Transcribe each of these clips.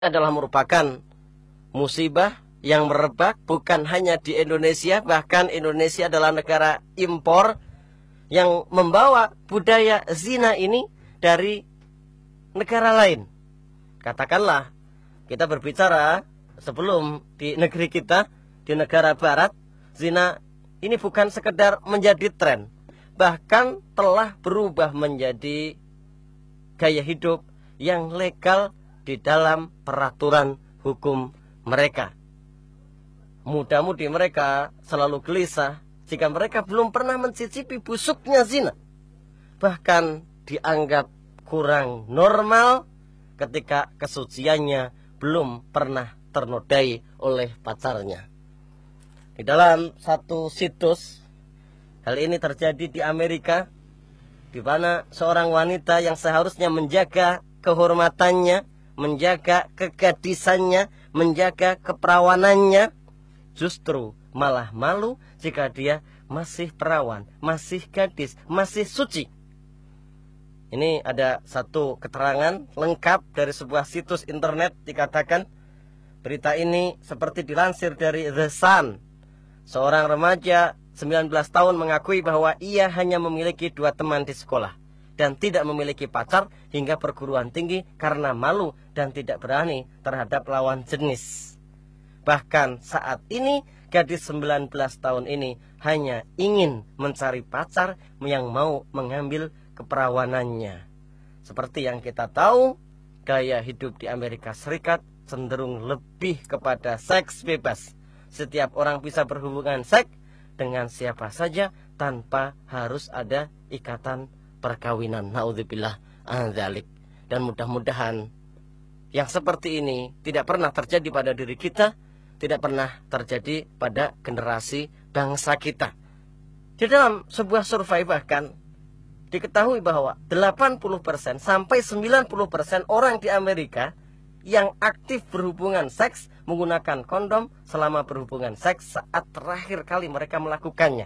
adalah merupakan musibah yang merebak bukan hanya di Indonesia, bahkan Indonesia adalah negara impor yang membawa budaya zina ini dari negara lain. Katakanlah kita berbicara sebelum di negeri kita, di negara barat, zina ini bukan sekedar menjadi tren, bahkan telah berubah menjadi gaya hidup yang legal di dalam peraturan hukum mereka. Muda-mudi mereka selalu gelisah jika mereka belum pernah mencicipi busuknya zina. Bahkan dianggap kurang normal ketika kesuciannya belum pernah ternodai oleh pacarnya. Di dalam satu situs, hal ini terjadi di Amerika, di mana seorang wanita yang seharusnya menjaga kehormatannya, menjaga kegadisannya, menjaga keperawanannya, justru malah malu jika dia masih perawan, masih gadis, masih suci. Ini ada satu keterangan lengkap dari sebuah situs internet, dikatakan berita ini seperti dilansir dari The Sun. Seorang remaja 19 tahun mengakui bahwa ia hanya memiliki 2 teman di sekolah dan tidak memiliki pacar hingga perguruan tinggi karena malu dan tidak berani terhadap lawan jenis. Bahkan saat ini gadis 19 tahun ini hanya ingin mencari pacar yang mau mengambil keperawanannya. Seperti yang kita tahu, gaya hidup di Amerika Serikat cenderung lebih kepada seks bebas. Setiap orang bisa berhubungan seks dengan siapa saja tanpa harus ada ikatan perkawinan. Naudzubillah andzalik. Dan mudah-mudahan yang seperti ini tidak pernah terjadi pada diri kita, tidak pernah terjadi pada generasi bangsa kita. Di dalam sebuah survei bahkan diketahui bahwa 80% sampai 90% orang di Amerika yang aktif berhubungan seks menggunakan kondom selama berhubungan seks saat terakhir kali mereka melakukannya.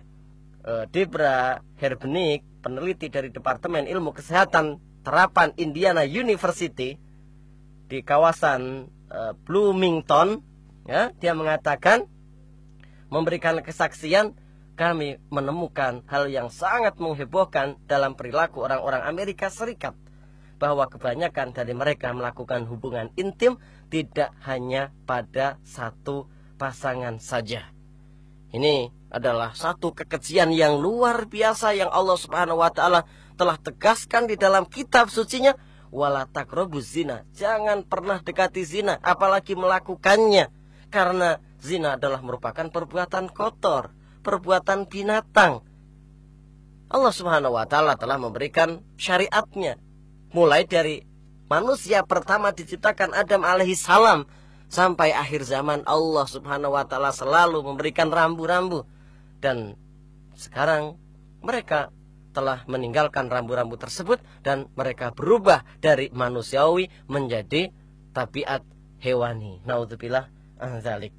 Debra Herbenick, peneliti dari Departemen Ilmu Kesehatan Terapan Indiana University di kawasan Bloomington, ya, dia mengatakan, memberikan kesaksian, kami menemukan hal yang sangat menghebohkan dalam perilaku orang-orang Amerika Serikat, bahwa kebanyakan dari mereka melakukan hubungan intim tidak hanya pada satu pasangan saja. Ini adalah satu kekejian yang luar biasa yang Allah Subhanahu wa taala telah tegaskan di dalam kitab sucinya, wala taqrabuz zina, jangan pernah dekati zina apalagi melakukannya, karena zina adalah merupakan perbuatan kotor, perbuatan binatang. Allah Subhanahu wa taala telah memberikan syariatnya mulai dari manusia pertama diciptakan Adam alaihissalam sampai akhir zaman. Allah Subhanahu wa taala selalu memberikan rambu-rambu, dan sekarang mereka telah meninggalkan rambu-rambu tersebut dan mereka berubah dari manusiawi menjadi tabiat hewani. Naudzubillah andzalik.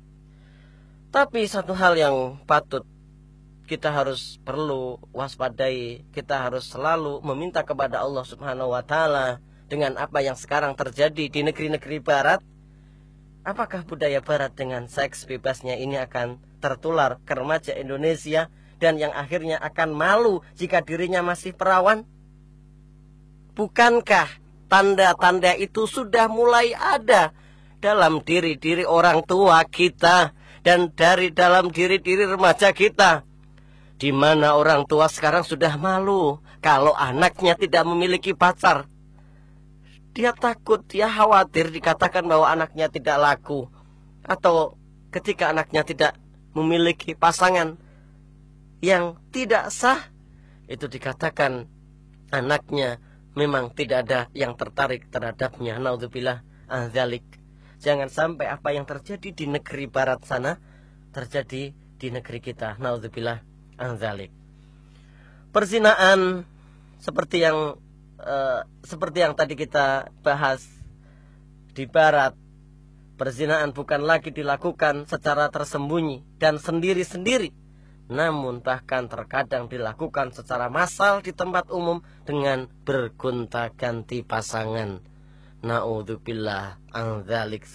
Tapi satu hal yang patut kita harus perlu waspadai, kita harus selalu meminta kepada Allah Subhanahu wa taala dengan apa yang sekarang terjadi di negeri-negeri barat. Apakah budaya barat dengan seks bebasnya ini akan tertular ke remaja Indonesia dan yang akhirnya akan malu jika dirinya masih perawan? Bukankah tanda-tanda itu sudah mulai ada dalam diri-diri orang tua kita dan dari dalam diri-diri remaja kita, di mana orang tua sekarang sudah malu kalau anaknya tidak memiliki pacar. Dia takut, dia khawatir dikatakan bahwa anaknya tidak laku, atau ketika anaknya tidak memiliki pasangan yang tidak sah, itu dikatakan anaknya memang tidak ada yang tertarik terhadapnya. Naudzubillah andzalik. Jangan sampai apa yang terjadi di negeri barat sana terjadi di negeri kita. Naudzubillah andzalik. Perzinaan seperti yang tadi kita bahas di barat, perzinaan bukan lagi dilakukan secara tersembunyi dan sendiri-sendiri, namun bahkan terkadang dilakukan secara massal di tempat umum dengan bergonta-ganti pasangan. Na'udzubillah an dzalik.